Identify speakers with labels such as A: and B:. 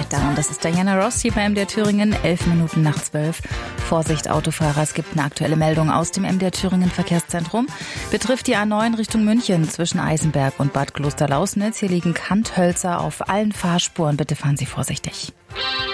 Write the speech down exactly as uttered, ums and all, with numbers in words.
A: Da, und das ist Diana Ross hier bei M D R Thüringen, elf Minuten nach zwölf. Vorsicht Autofahrer, es gibt eine aktuelle Meldung aus dem M D R Thüringen Verkehrszentrum. Betrifft die A neun Richtung München zwischen Eisenberg und Bad Klosterlausnitz. Hier liegen Kanthölzer auf allen Fahrspuren. Bitte fahren Sie vorsichtig.